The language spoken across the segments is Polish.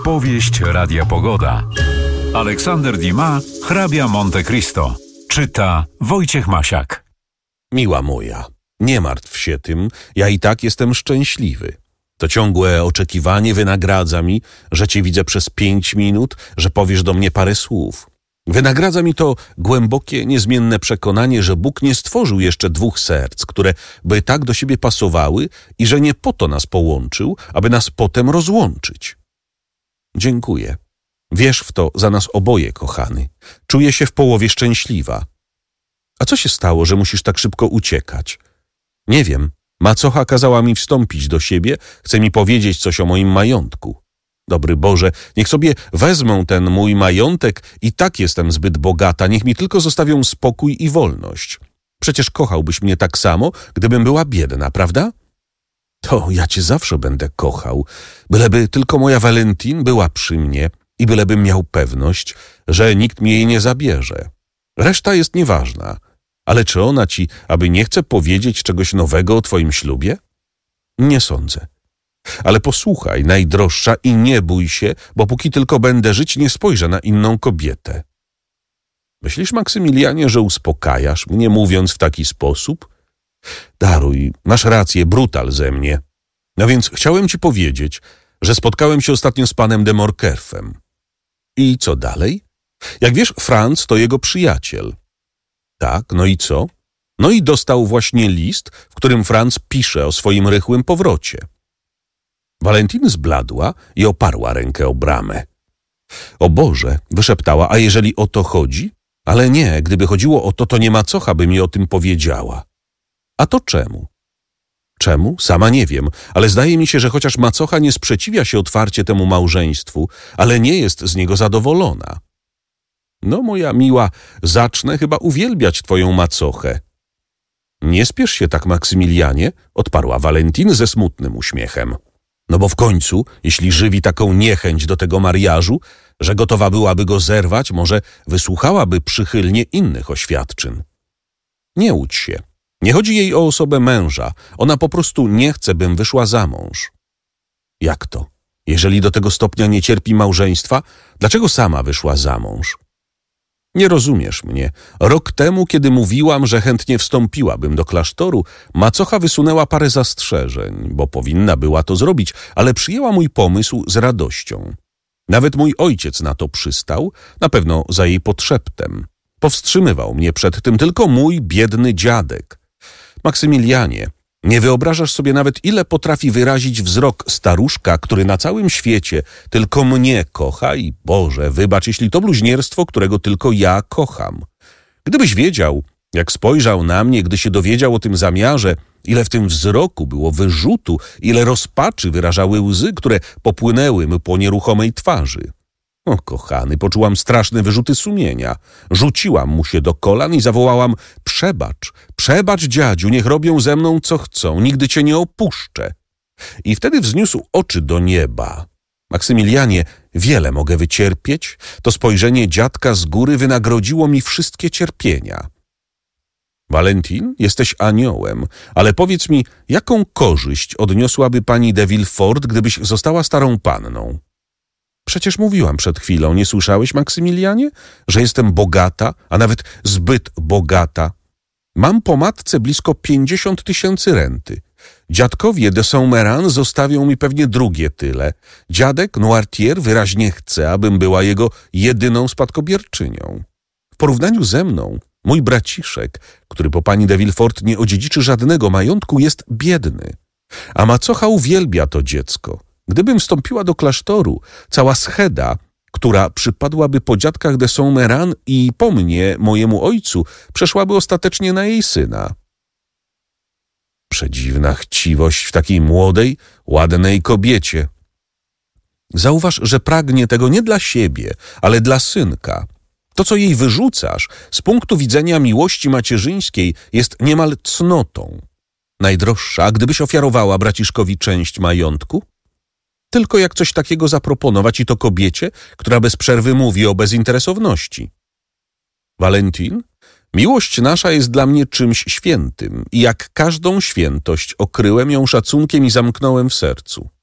Powieść Radia Pogoda. Aleksander Dumas, hrabia Monte Cristo. Czyta Wojciech Masiak. Miła moja, nie martw się tym, ja i tak jestem szczęśliwy. To ciągłe oczekiwanie wynagradza mi, że cię widzę przez 5 minut, że powiesz do mnie parę słów. Wynagradza mi to głębokie, niezmienne przekonanie, że Bóg nie stworzył jeszcze 2 serc, które by tak do siebie pasowały i że nie po to nas połączył, aby nas potem rozłączyć. Dziękuję. Wierz w to za nas oboje, kochany. Czuję się w połowie szczęśliwa. A co się stało, że musisz tak szybko uciekać? Nie wiem. Macocha kazała mi wstąpić do siebie, chce mi powiedzieć coś o moim majątku. Dobry Boże, niech sobie wezmą ten mój majątek, i tak jestem zbyt bogata, niech mi tylko zostawią spokój i wolność. Przecież kochałbyś mnie tak samo, gdybym była biedna, prawda? To ja cię zawsze będę kochał, byleby tylko moja Valentine była przy mnie i bylebym miał pewność, że nikt mi jej nie zabierze. Reszta jest nieważna, ale czy ona ci, aby nie chce powiedzieć czegoś nowego o twoim ślubie? Nie sądzę. Ale posłuchaj, najdroższa, i nie bój się, bo póki tylko będę żyć, nie spojrzę na inną kobietę. Myślisz, Maksymilianie, że uspokajasz mnie, mówiąc w taki sposób? Daruj, masz rację, brutal ze mnie. No więc chciałem ci powiedzieć, że spotkałem się ostatnio z panem de Morkerfem. I co dalej? Jak wiesz, Franz to jego przyjaciel. Tak, no i co? No i dostał właśnie list, w którym Franz pisze o swoim rychłym powrocie. Valentine zbladła i oparła rękę o bramę. O Boże, wyszeptała, a jeżeli o to chodzi? Ale nie, gdyby chodziło o to, to nie macocha by mi o tym powiedziała. A to czemu? Czemu? Sama nie wiem, ale zdaje mi się, że chociaż macocha nie sprzeciwia się otwarcie temu małżeństwu, ale nie jest z niego zadowolona. No, moja miła, zacznę chyba uwielbiać twoją macochę. Nie spiesz się tak, Maksymilianie, odparła Valentine ze smutnym uśmiechem. No bo w końcu, jeśli żywi taką niechęć do tego mariażu, że gotowa byłaby go zerwać, może wysłuchałaby przychylnie innych oświadczyn. Nie łudź się. Nie chodzi jej o osobę męża. Ona po prostu nie chce, bym wyszła za mąż. Jak to? Jeżeli do tego stopnia nie cierpi małżeństwa, dlaczego sama wyszła za mąż? Nie rozumiesz mnie. Rok temu, kiedy mówiłam, że chętnie wstąpiłabym do klasztoru, macocha wysunęła parę zastrzeżeń, bo powinna była to zrobić, ale przyjęła mój pomysł z radością. Nawet mój ojciec na to przystał, na pewno za jej podszeptem. Powstrzymywał mnie przed tym tylko mój biedny dziadek. Maksymilianie, nie wyobrażasz sobie nawet, ile potrafi wyrazić wzrok staruszka, który na całym świecie tylko mnie kocha i Boże, wybacz, jeśli to bluźnierstwo, którego tylko ja kocham. Gdybyś wiedział, jak spojrzał na mnie, gdy się dowiedział o tym zamiarze, ile w tym wzroku było wyrzutu, ile rozpaczy wyrażały łzy, które popłynęły mu po nieruchomej twarzy. O, kochany, poczułam straszne wyrzuty sumienia. Rzuciłam mu się do kolan i zawołałam: przebacz, dziadziu, niech robią ze mną co chcą, nigdy cię nie opuszczę. I wtedy wzniósł oczy do nieba. Maksymilianie, wiele mogę wycierpieć, to spojrzenie dziadka z góry wynagrodziło mi wszystkie cierpienia. Valentine, jesteś aniołem, ale powiedz mi, jaką korzyść odniosłaby pani de Villefort, gdybyś została starą panną? Przecież mówiłam przed chwilą, nie słyszałeś, Maksymilianie, że jestem bogata, a nawet zbyt bogata. Mam po matce blisko 50 000 renty. Dziadkowie de Saint-Méran zostawią mi pewnie drugie tyle. Dziadek Noirtier wyraźnie chce, abym była jego jedyną spadkobierczynią. W porównaniu ze mną, mój braciszek, który po pani de Villefort nie odziedziczy żadnego majątku, jest biedny. A macocha uwielbia to dziecko. Gdybym wstąpiła do klasztoru, cała scheda, która przypadłaby po dziadkach de Saint-Méran i po mnie, mojemu ojcu, przeszłaby ostatecznie na jej syna. Przedziwna chciwość w takiej młodej, ładnej kobiecie. Zauważ, że pragnie tego nie dla siebie, ale dla synka. To, co jej wyrzucasz, z punktu widzenia miłości macierzyńskiej, jest niemal cnotą. Najdroższa, gdybyś ofiarowała braciszkowi część majątku? Tylko jak coś takiego zaproponować, i to kobiecie, która bez przerwy mówi o bezinteresowności. Valentine, miłość nasza jest dla mnie czymś świętym i jak każdą świętość okryłem ją szacunkiem i zamknąłem w sercu.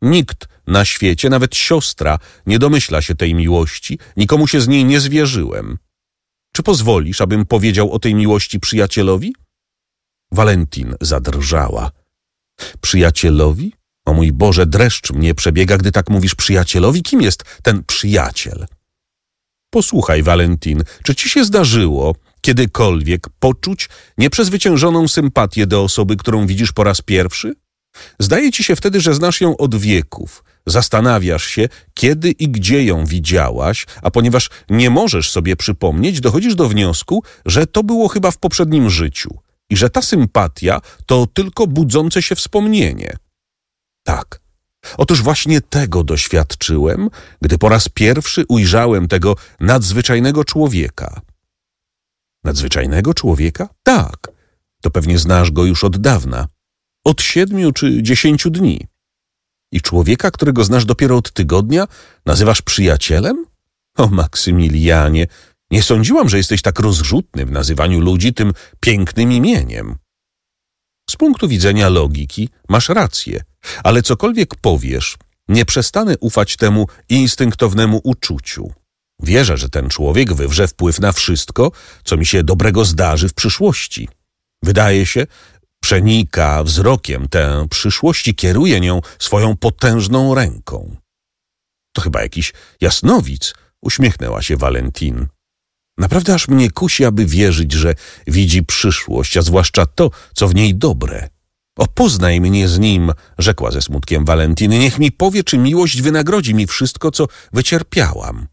Nikt na świecie, nawet siostra, nie domyśla się tej miłości, nikomu się z niej nie zwierzyłem. Czy pozwolisz, abym powiedział o tej miłości przyjacielowi? Valentin zadrżała. Przyjacielowi? O mój Boże, dreszcz mnie przebiega, gdy tak mówisz przyjacielowi. Kim jest ten przyjaciel? Posłuchaj, Valentin, czy ci się zdarzyło kiedykolwiek poczuć nieprzezwyciężoną sympatię do osoby, którą widzisz po raz pierwszy? Zdaje ci się wtedy, że znasz ją od wieków. Zastanawiasz się, kiedy i gdzie ją widziałaś, a ponieważ nie możesz sobie przypomnieć, dochodzisz do wniosku, że to było chyba w poprzednim życiu i że ta sympatia to tylko budzące się wspomnienie. Tak. Otóż właśnie tego doświadczyłem, gdy po raz pierwszy ujrzałem tego nadzwyczajnego człowieka. Nadzwyczajnego człowieka? Tak. To pewnie znasz go już od dawna. Od 7 czy 10 dni. I człowieka, którego znasz dopiero od tygodnia, nazywasz przyjacielem? O, Maksymilianie, nie sądziłam, że jesteś tak rozrzutny w nazywaniu ludzi tym pięknym imieniem. Z punktu widzenia logiki masz rację, ale cokolwiek powiesz, nie przestanę ufać temu instynktownemu uczuciu. Wierzę, że ten człowiek wywrze wpływ na wszystko, co mi się dobrego zdarzy w przyszłości. Wydaje się, przenika wzrokiem tę przyszłość i kieruje nią swoją potężną ręką. To chyba jakiś jasnowic, uśmiechnęła się Valentin. Naprawdę aż mnie kusi, aby wierzyć, że widzi przyszłość, a zwłaszcza to, co w niej dobre. Opoznaj mnie z nim, rzekła ze smutkiem Valentin. Niech mi powie, czy miłość wynagrodzi mi wszystko, co wycierpiałam.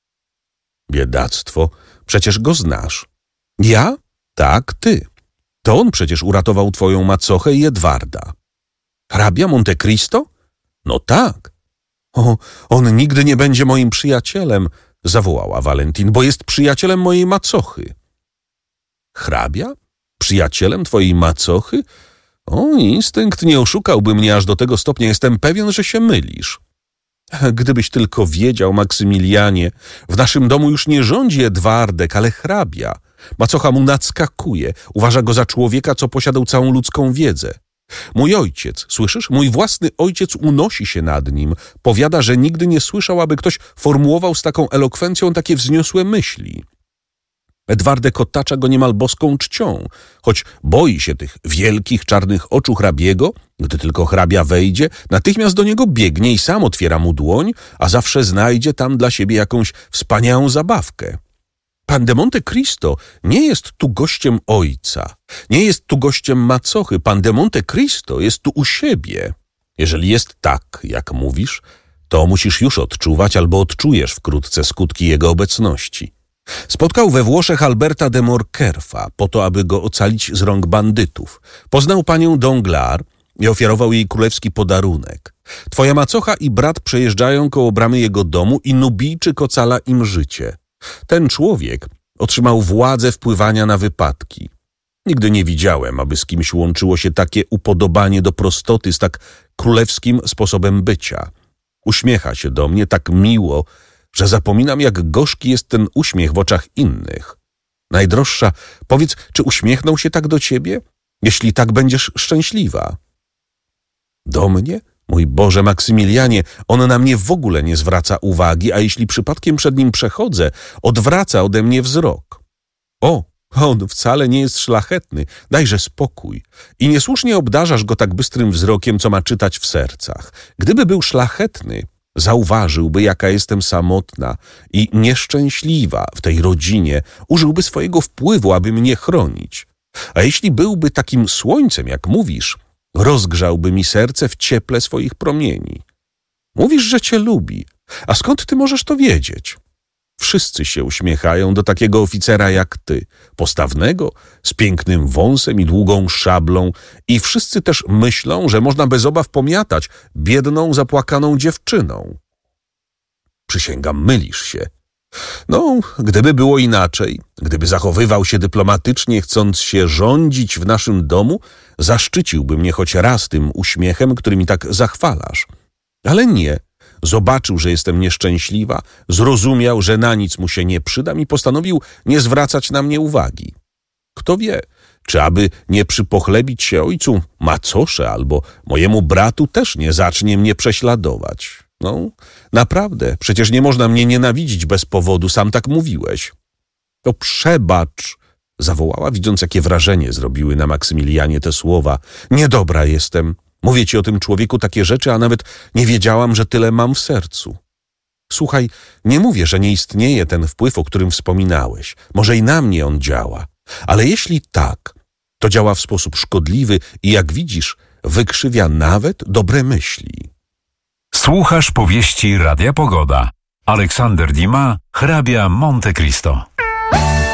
Biedactwo, przecież go znasz. Ja? Tak, ty. To on przecież uratował twoją macochę i Edwarda. Hrabia Monte Cristo? No tak. O, on nigdy nie będzie moim przyjacielem, zawołała Valentin, bo jest przyjacielem mojej macochy. Hrabia? Przyjacielem twojej macochy? O, instynkt nie oszukałby mnie aż do tego stopnia. Jestem pewien, że się mylisz. Gdybyś tylko wiedział, Maksymilianie, w naszym domu już nie rządzi Edwardek, ale hrabia. Macocha mu nadskakuje, uważa go za człowieka, co posiadał całą ludzką wiedzę. Mój ojciec, słyszysz? Mój własny ojciec unosi się nad nim. Powiada, że nigdy nie słyszał, aby ktoś formułował z taką elokwencją takie wzniosłe myśli. Edwardek otacza go niemal boską czcią, choć boi się tych wielkich, czarnych oczu hrabiego. Gdy tylko hrabia wejdzie, natychmiast do niego biegnie i sam otwiera mu dłoń, a zawsze znajdzie tam dla siebie jakąś wspaniałą zabawkę. Pan de Monte Cristo nie jest tu gościem ojca, nie jest tu gościem macochy. Pan de Monte Cristo jest tu u siebie. Jeżeli jest tak, jak mówisz, to musisz już odczuwać albo odczujesz wkrótce skutki jego obecności. Spotkał we Włoszech Alberta de Morkerfa po to, aby go ocalić z rąk bandytów. Poznał panią Danglars i ofiarował jej królewski podarunek. Twoja macocha i brat przejeżdżają koło bramy jego domu i Nubijczyk ocala im życie. Ten człowiek otrzymał władzę wpływania na wypadki. Nigdy nie widziałem, aby z kimś łączyło się takie upodobanie do prostoty z tak królewskim sposobem bycia. Uśmiecha się do mnie tak miło, że zapominam, jak gorzki jest ten uśmiech w oczach innych. Najdroższa, powiedz, czy uśmiechnął się tak do ciebie? Jeśli tak, będziesz szczęśliwa. Do mnie? Mój Boże, Maksymilianie, on na mnie w ogóle nie zwraca uwagi, a jeśli przypadkiem przed nim przechodzę, odwraca ode mnie wzrok. O, on wcale nie jest szlachetny, dajże spokój. I niesłusznie obdarzasz go tak bystrym wzrokiem, co ma czytać w sercach. Gdyby był szlachetny, zauważyłby, jaka jestem samotna i nieszczęśliwa w tej rodzinie, użyłby swojego wpływu, aby mnie chronić. A jeśli byłby takim słońcem, jak mówisz, rozgrzałby mi serce w cieple swoich promieni. Mówisz, że cię lubi. A skąd ty możesz to wiedzieć? Wszyscy się uśmiechają do takiego oficera jak ty, postawnego, z pięknym wąsem i długą szablą, i wszyscy też myślą, że można bez obaw pomiatać biedną, zapłakaną dziewczyną. Przysięgam, mylisz się. No, gdyby było inaczej, gdyby zachowywał się dyplomatycznie, chcąc się rządzić w naszym domu, zaszczyciłby mnie choć raz tym uśmiechem, który mi tak zachwalasz. Ale nie. Zobaczył, że jestem nieszczęśliwa, zrozumiał, że na nic mu się nie przydam i postanowił nie zwracać na mnie uwagi. kto wie, czy aby nie przypochlebić się ojcu macosze albo mojemu bratu też nie zacznie mnie prześladować. No, naprawdę, przecież nie można mnie nienawidzić bez powodu, sam tak mówiłeś. To przebacz, zawołała, widząc, jakie wrażenie zrobiły na Maksymilianie te słowa. Niedobra jestem. Mówię ci o tym człowieku takie rzeczy, a nawet nie wiedziałam, że tyle mam w sercu. Słuchaj, nie mówię, że nie istnieje ten wpływ, o którym wspominałeś. Może i na mnie on działa. Ale jeśli tak, to działa w sposób szkodliwy i, jak widzisz, wykrzywia nawet dobre myśli. Słuchasz powieści Radia Pogoda. Aleksander Dumas, hrabia Monte Cristo.